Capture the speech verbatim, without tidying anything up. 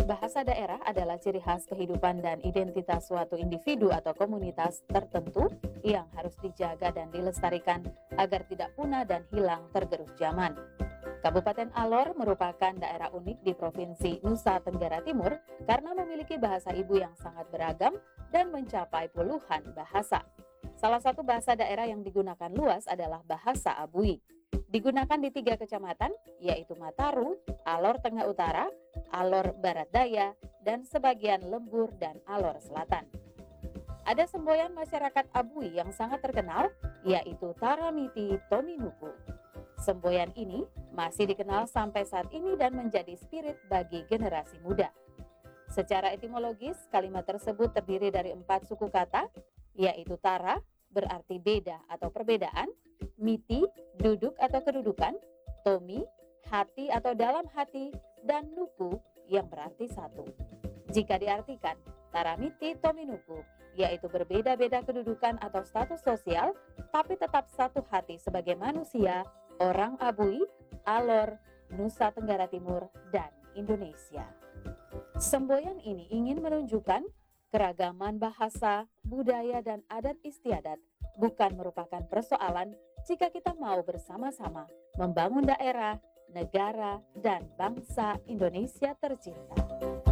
Bahasa daerah adalah ciri khas kehidupan dan identitas suatu individu atau komunitas tertentu yang harus dijaga dan dilestarikan agar tidak punah dan hilang tergerus zaman. Kabupaten Alor merupakan daerah unik di Provinsi Nusa Tenggara Timur karena memiliki bahasa ibu yang sangat beragam dan mencapai puluhan bahasa. Salah satu bahasa daerah yang digunakan luas adalah bahasa Abui. Digunakan di tiga kecamatan, yaitu Mataru, Alor Tengah Utara, Alor Barat Daya, dan sebagian Lembur dan Alor Selatan. Ada semboyan masyarakat Abui yang sangat terkenal, yaitu Taramiti Tominuku. Semboyan ini masih dikenal sampai saat ini dan menjadi spirit bagi generasi muda. Secara etimologis, kalimat tersebut terdiri dari empat suku kata, yaitu Tara, berarti beda atau perbedaan, Miti, duduk atau kedudukan, Tomi, hati atau dalam hati, dan Nuku yang berarti satu. Jika diartikan, Taramiti Tominuku, yaitu berbeda-beda kedudukan atau status sosial, tapi tetap satu hati sebagai manusia, orang Abui, Alor, Nusa Tenggara Timur, dan Indonesia. Semboyan ini ingin menunjukkan keragaman bahasa, budaya, dan adat istiadat bukan merupakan persoalan jika kita mau bersama-sama membangun daerah, negara, dan bangsa Indonesia tercinta.